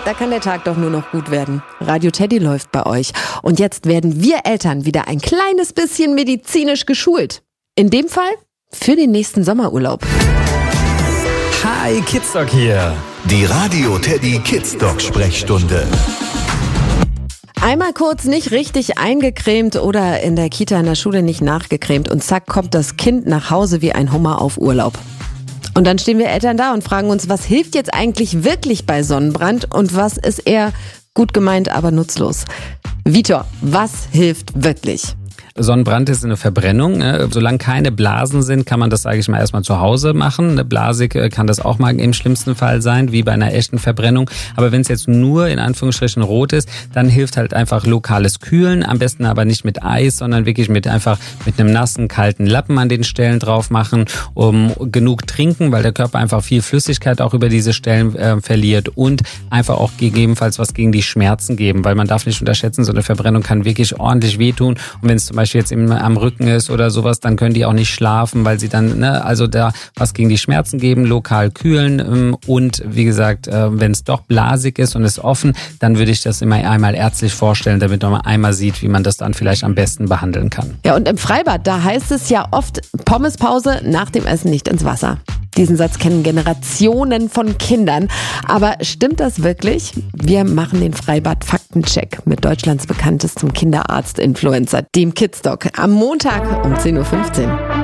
da kann der Tag doch nur noch gut werden. Radio Teddy läuft bei euch. Und jetzt werden wir Eltern wieder ein kleines bisschen medizinisch geschult. In dem Fall für den nächsten Sommerurlaub. Hi, Kidsdoc hier. Die Radio Teddy Kidsdoc Sprechstunde. Einmal kurz nicht richtig eingecremt oder in der Kita, in der Schule nicht nachgecremt und zack kommt das Kind nach Hause wie ein Hummer auf Urlaub. Und dann stehen wir Eltern da und fragen uns, was hilft jetzt eigentlich wirklich bei Sonnenbrand und was ist eher gut gemeint, aber nutzlos? Vitor, was hilft wirklich? Sonnenbrand ist eine Verbrennung. Solange keine Blasen sind, kann man das, sage ich mal, erstmal zu Hause machen. Eine Blasig kann das auch mal im schlimmsten Fall sein, wie bei einer echten Verbrennung. Aber wenn es jetzt nur in Anführungsstrichen rot ist, dann hilft halt einfach lokales Kühlen. Am besten aber nicht mit Eis, sondern wirklich mit einem nassen, kalten Lappen an den Stellen drauf machen. Genug trinken, weil der Körper einfach viel Flüssigkeit auch über diese Stellen verliert. Und einfach auch gegebenenfalls was gegen die Schmerzen geben. Weil man darf nicht unterschätzen, so eine Verbrennung kann wirklich ordentlich wehtun. Und wenn es zum Beispiel jetzt am Rücken ist oder sowas, dann können die auch nicht schlafen, weil sie dann, also da was gegen die Schmerzen geben, lokal kühlen und wie gesagt, wenn es doch blasig ist und ist offen, dann würde ich das immer einmal ärztlich vorstellen, damit man einmal sieht, wie man das dann vielleicht am besten behandeln kann. Ja, und im Freibad, da heißt es ja oft Pommespause, nach dem Essen nicht ins Wasser. Diesen Satz kennen Generationen von Kindern. Aber stimmt das wirklich? Wir machen den Freibad-Faktencheck mit Deutschlands bekanntestem Kinderarzt-Influencer, dem Kidsdoc, am Montag um 10.15 Uhr.